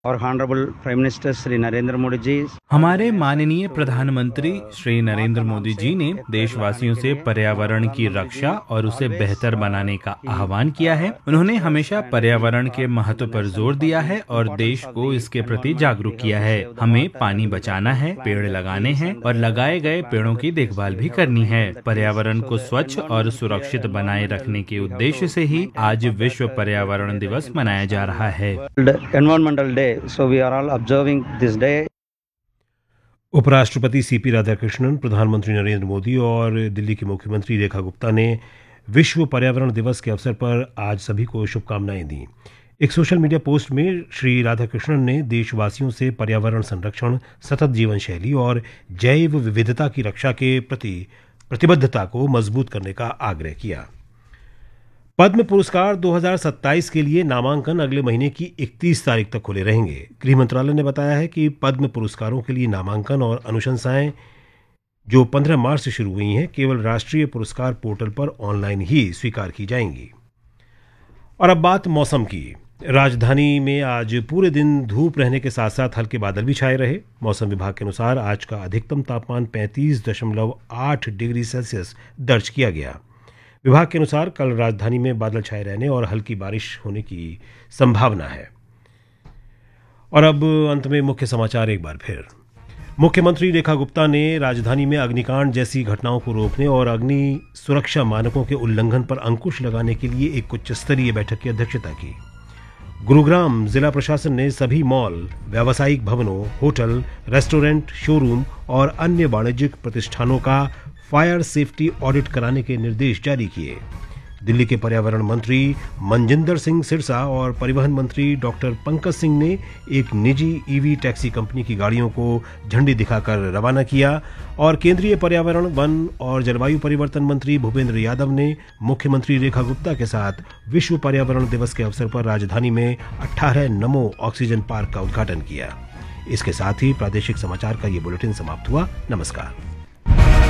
Our Honorable Prime Minister Sri Narendra Modi ji. हमारे माननीय प्रधानमंत्री श्री नरेंद्र मोदी जी ने देशवासियों से पर्यावरण की रक्षा और उसे बेहतर बनाने का आह्वान किया है। उन्होंने हमेशा पर्यावरण के महत्व पर जोर दिया है और देश को इसके प्रति जागरूक किया है। हमें पानी बचाना है, पेड़ लगाने हैं और लगाए गए पेड़ों की देखभाल भी करनी है। पर्यावरण को स्वच्छ और सुरक्षित बनाए रखने के उद्देश्य से ही आज विश्व पर्यावरण दिवस मनाया जा रहा है। Environmental Day, so we are all observing this day. उपराष्ट्रपति सीपी राधाकृष्णन, प्रधानमंत्री नरेंद्र मोदी और दिल्ली की मुख्यमंत्री रेखा गुप्ता ने विश्व पर्यावरण दिवस के अवसर पर आज सभी को शुभकामनाएं दी। एक सोशल मीडिया पोस्ट में श्री राधाकृष्णन ने देशवासियों से पर्यावरण संरक्षण, सतत जीवन शैली और जैव विविधता की रक्षा के प्रति प्रतिबद्धता को मजबूत करने का आग्रह किया। पद्म पुरस्कार 2027 के लिए नामांकन अगले महीने की 31 तारीख तक खुले रहेंगे। गृह मंत्रालय ने बताया है कि पद्म पुरस्कारों के लिए नामांकन और अनुशंसाएं जो 15 मार्च से शुरू हुई हैं, केवल राष्ट्रीय पुरस्कार पोर्टल पर ऑनलाइन ही स्वीकार की जाएंगी। और अब बात मौसम की। राजधानी में आज पूरे दिन धूप रहने के साथ साथ हल्के बादल भी छाए रहे। मौसम विभाग के अनुसार आज का अधिकतम तापमान 35.8 डिग्री सेल्सियस दर्ज किया गया। विभाग के अनुसार कल राजधानी में बादल छाए रहने और हल्की बारिश होने की संभावना है। और अब अंत में मुख्य समाचार एक बार फिर। मुख्यमंत्री रेखा गुप्ता ने राजधानी में अग्निकांड जैसी घटनाओं को रोकने और अग्नि सुरक्षा मानकों के उल्लंघन पर अंकुश लगाने के लिए एक उच्च स्तरीय बैठक की अध्यक्षता की। गुरुग्राम जिला प्रशासन ने सभी मॉल, व्यावसायिक भवनों, होटल, रेस्टोरेंट, शोरूम और अन्य वाणिज्यिक प्रतिष्ठानों का फायर सेफ्टी ऑडिट कराने के निर्देश जारी किए। दिल्ली के पर्यावरण मंत्री मनजिंदर सिंह सिरसा और परिवहन मंत्री डॉक्टर पंकज सिंह ने एक निजी ईवी टैक्सी कंपनी की गाड़ियों को झंडी दिखाकर रवाना किया। और केंद्रीय पर्यावरण, वन और जलवायु परिवर्तन मंत्री भूपेंद्र यादव ने मुख्यमंत्री रेखा गुप्ता के साथ विश्व पर्यावरण दिवस के अवसर पर राजधानी में 18 नमो ऑक्सीजन पार्क का उद्घाटन किया। इसके साथ ही प्रादेशिक समाचार का ये बुलेटिन समाप्त हुआ। नमस्कार।